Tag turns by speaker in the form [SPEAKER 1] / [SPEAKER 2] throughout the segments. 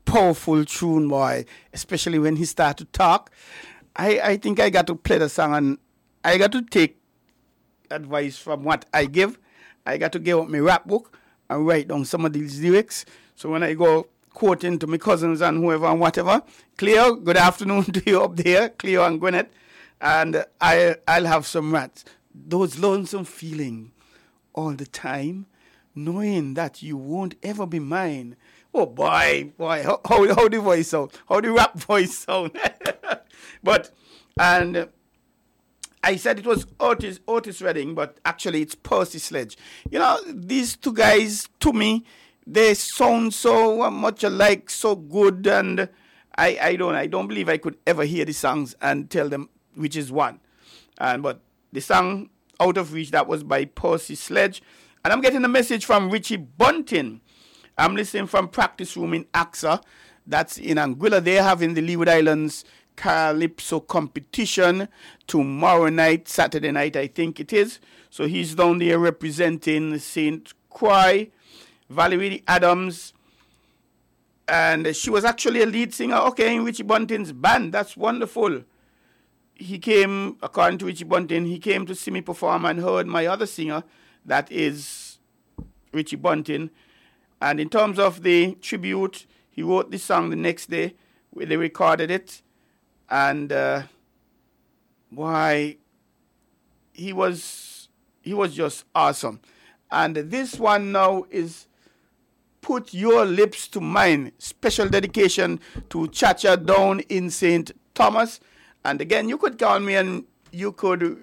[SPEAKER 1] powerful tune, boy. Especially when he start to talk. I think I got to play the song and I got to take advice from what I give. I got to give up my rap book and write down some of these lyrics. So when I go quoting to my cousins and whoever and whatever, Cleo, good afternoon to you up there, Cleo and Gwyneth, and I'll have some rats. Those lonesome feeling all the time, knowing that you won't ever be mine. Oh boy, how the voice sound? How the rap voice sound? But, and I said it was Otis Redding, but actually it's Percy Sledge. You know, these two guys, to me, they sound so much alike, so good, and I don't believe I could ever hear the songs and tell them which is one. But the song Out of Reach, that was by Percy Sledge. And I'm getting a message from Richie Bunting. I'm listening from Practice Room in AXA. That's in Anguilla. They're having the Leeward Islands Calypso competition tomorrow night, Saturday night, I think it is. So he's down there representing St. Croix, Valerie Adams. And she was actually a lead singer, okay, in Richie Bunting's band. That's wonderful. He came, according to Richie Bunting, he came to see me perform and heard my other singer, that is Richie Bunting. And in terms of the tribute, he wrote this song the next day, where they recorded it. And why, he was just awesome. And this one now is Put Your Lips to Mine, special dedication to Chacha down in St. Thomas. And again, you could call me and you could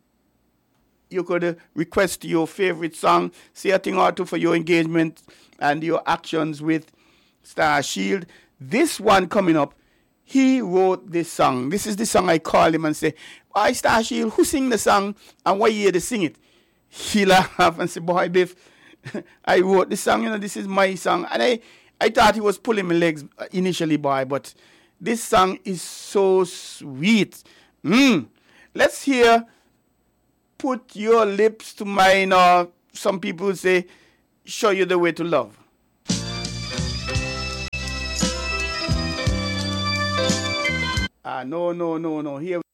[SPEAKER 1] request your favorite song, say a thing or two for your engagement and your actions with Star Shield. This one coming up, he wrote this song. This is the song I call him and say, why Star Shield, who sing the song and why you here to sing it? He laugh and say, boy, Biff, I wrote this song, this is my song. And I thought he was pulling my legs initially, boy, but this song is so sweet. Let's hear Put Your Lips to Mine, or some people say, Show You the Way to Love. No. Here